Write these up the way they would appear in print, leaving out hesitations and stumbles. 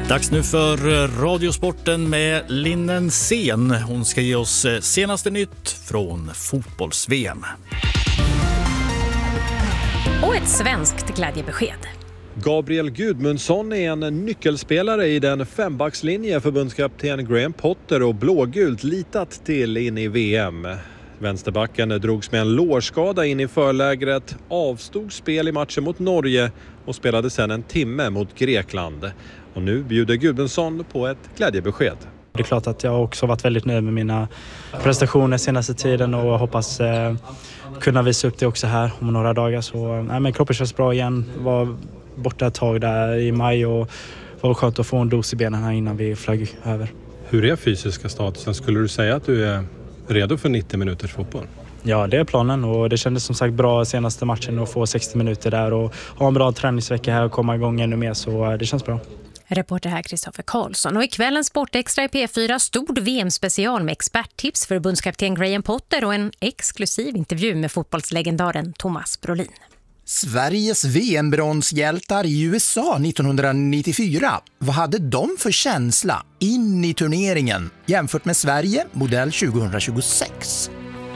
Dags nu för Radiosporten med Linnen Sen. Hon ska ge oss senaste nytt från fotbolls-VM. Och ett svenskt glädjebesked. Gabriel Gudmundsson är en nyckelspelare i den fembackslinje förbundskapten Graham Potter och blågult litat till in i VM. Vänsterbacken drogs med en lårskada in i förlägret, avstod spel i matchen mot Norge och spelade sedan en timme mot Grekland. Och nu bjuder Gudmundsson på ett glädjebesked. Det är klart att jag också varit väldigt nöjd med mina prestationer senaste tiden och hoppas kunna visa upp det också här om några dagar. Så men kroppen känns bra igen, var borta ett tag där i maj och var skönt att få en dos i benen här innan vi flög över. Hur är fysiska statusen? Skulle du säga att du är redo för 90 minuters fotboll? Ja, det är planen och det kändes som sagt bra senaste matchen att få 60 minuter där och ha en bra träningsvecka här och komma igång ännu mer, så det känns bra. Reporter här Kristoffer Karlsson. Och i kvällens Sportextra i P4 stod VM-special med experttips för förbundskapten Graham Potter och en exklusiv intervju med fotbollslegendaren Thomas Brolin. Sveriges VM-bronshjältar i USA 1994. Vad hade de för känsla in i turneringen jämfört med Sverige modell 2026?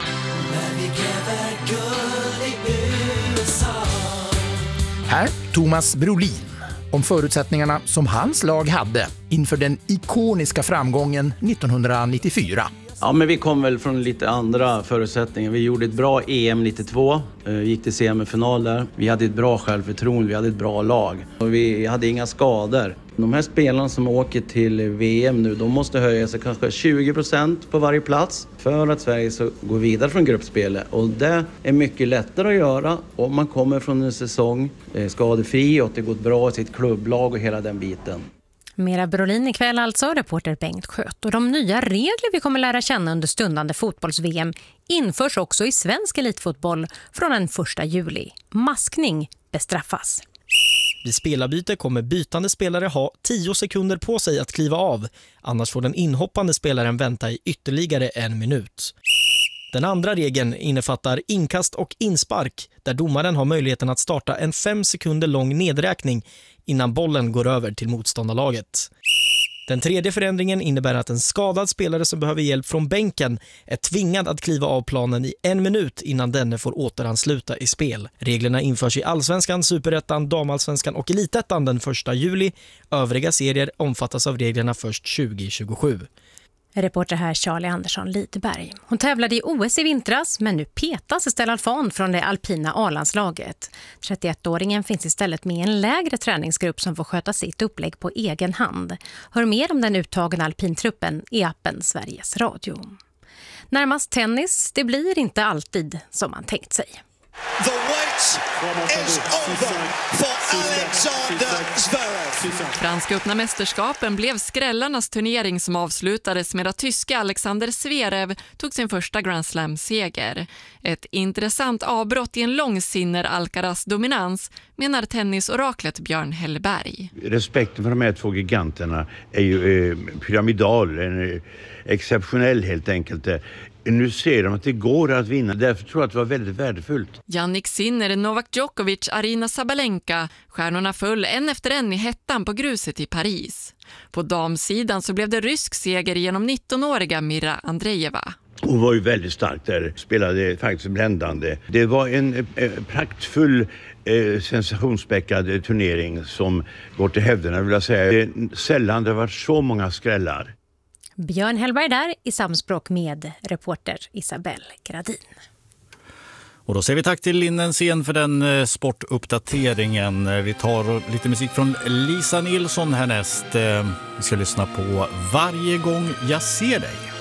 Här Thomas Brolin om förutsättningarna som hans lag hade inför den ikoniska framgången 1994. Ja, men vi kom väl från lite andra förutsättningar. Vi gjorde ett bra EM 92, gick till semifinal där. Vi hade ett bra självförtroende, vi hade ett bra lag. Och vi hade inga skador. De här spelarna som åker till VM nu, de måste höja sig kanske 20% på varje plats för att Sverige ska gå vidare från gruppspelet. Och det är mycket lättare att göra om man kommer från en säsong skadefri och att det gått bra i sitt klubblag och hela den biten. Mera Brolin ikväll alltså, reporter Bengt Sköt. Och de nya regler vi kommer lära känna under stundande fotbolls-VM införs också i svensk elitfotboll från den 1 juli. Maskning bestraffas. Vid spelarbyte kommer bytande spelare ha 10 sekunder på sig att kliva av. Annars får den inhoppande spelaren vänta i ytterligare 1 minut. Den andra regeln innefattar inkast och inspark där domaren har möjligheten att starta en 5 sekunder lång nedräkning innan bollen går över till motståndarlaget. Den tredje förändringen innebär att en skadad spelare som behöver hjälp från bänken är tvingad att kliva av planen i 1 minut innan denne får återansluta i spel. Reglerna införs i Allsvenskan, Superettan, Damallsvenskan och Elitettan den 1 juli. Övriga serier omfattas av reglerna först 2027. Reporter här Charlie Andersson Lidberg. Hon tävlade i OS i vintras men nu petas Estelle Alfan från det alpina A-landslaget. 31-åringen finns istället med en lägre träningsgrupp som får sköta sitt upplägg på egen hand. Hör mer om den uttagna alpintruppen i appen Sveriges Radio. Närmast tennis, det blir inte alltid som man tänkt sig. The wait is over for Alexander Zverev. Franska öppna mästerskapen blev skrällarnas turnering som avslutades med att tyska Alexander Zverev tog sin första Grand Slam-seger. Ett intressant avbrott i en långsinner Alcaraz dominans, menar tennisoraklet Björn Hellberg. Respekten för de här två giganterna är ju pyramidal, exceptionell helt enkelt. Nu ser de att det går att vinna. Därför tror jag att det var väldigt värdefullt. Jannik Sinner, Novak Djokovic, Arina Sabalenka. Stjärnorna föll en efter en i hettan på gruset i Paris. På damsidan så blev det rysk seger genom 19-åriga Mira Andreeva. Hon var ju väldigt stark där. Spelade faktiskt bländande. Det var en praktfull sensationspäckad turnering som går till hävderna, vill jag säga. Det är sällan det har varit så många skrällar. Björn Hellberg där i samspråk med reporter Isabelle Gradin. Och då säger vi tack till Linnen Sen för den sportuppdateringen. Vi tar lite musik från Lisa Nilsson härnäst. Vi ska lyssna på Varje gång jag ser dig.